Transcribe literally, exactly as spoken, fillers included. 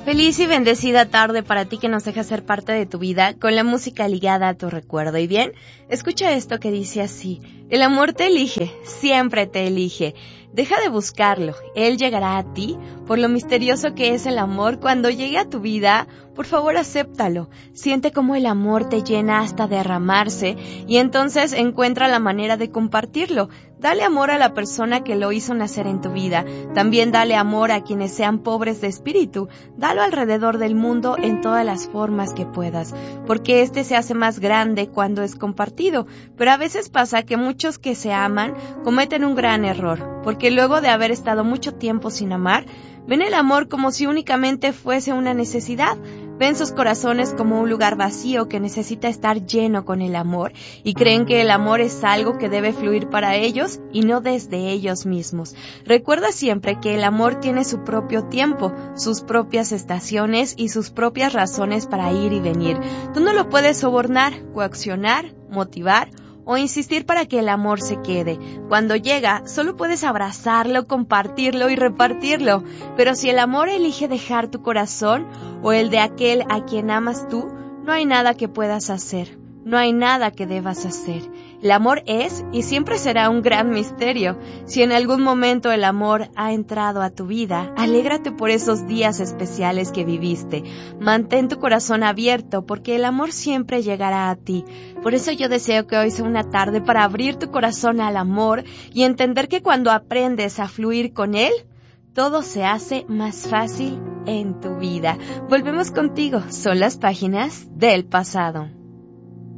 Feliz y bendecida tarde para ti que nos deja ser parte de tu vida con la música ligada a tu recuerdo. Y bien, escucha esto que dice así: el amor te elige, siempre te elige. Deja de buscarlo, él llegará a ti. Por lo misterioso que es el amor, cuando llegue a tu vida, por favor acéptalo. Siente cómo el amor te llena hasta derramarse y entonces encuentra la manera de compartirlo. Dale amor a la persona que lo hizo nacer en tu vida. También dale amor a quienes sean pobres de espíritu. Dalo alrededor del mundo en todas las formas que puedas, porque este se hace más grande cuando es compartido. Pero a veces pasa que muchos que se aman cometen un gran error, porque luego de haber estado mucho tiempo sin amar, ven el amor como si únicamente fuese una necesidad. Ven sus corazones como un lugar vacío que necesita estar lleno con el amor y creen que el amor es algo que debe fluir para ellos y no desde ellos mismos. Recuerda siempre que el amor tiene su propio tiempo, sus propias estaciones y sus propias razones para ir y venir. Tú no lo puedes sobornar, coaccionar, motivar o insistir para que el amor se quede. Cuando llega, solo puedes abrazarlo, compartirlo y repartirlo. Pero si el amor elige dejar tu corazón o el de aquel a quien amas tú, no hay nada que puedas hacer. No hay nada que debas hacer. El amor es y siempre será un gran misterio. Si en algún momento el amor ha entrado a tu vida, alégrate por esos días especiales que viviste. Mantén tu corazón abierto porque el amor siempre llegará a ti. Por eso yo deseo que hoy sea una tarde para abrir tu corazón al amor y entender que cuando aprendes a fluir con él, todo se hace más fácil en tu vida. Volvemos contigo. Son las páginas del pasado.